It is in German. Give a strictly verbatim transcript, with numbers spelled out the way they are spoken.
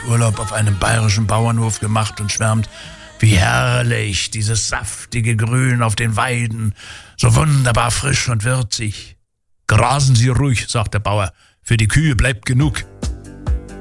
hat Urlaub auf einem bayerischen Bauernhof gemacht und schwärmt, wie herrlich dieses saftige Grün auf den Weiden, so wunderbar frisch und würzig. Grasen Sie ruhig, sagt der Bauer, für die Kühe bleibt genug.